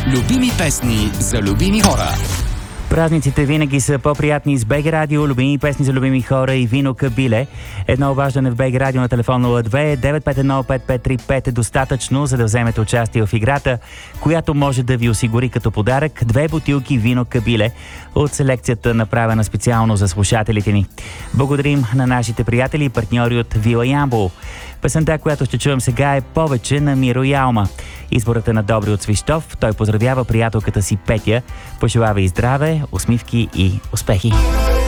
Любими песни за любими хора. Празниците винаги са по-приятни с БГ Радио, любими песни за любими хора и вино Кабиле. Едно обаждане в БГ Радио на телефон 02-951-5535 е достатъчно, за да вземете участие в играта, която може да ви осигури като подарък 2 бутилки вино Кабиле от селекцията, направена специално за слушателите ни. Благодарим на нашите приятели и партньори от Вила Ямбол. Песента, която ще чуем сега, е "Повече" на Миро Ялма. Изборът е на Добри от Свищов. Той поздравява приятелката си Петя. Пожелава и здраве, усмивки и успехи.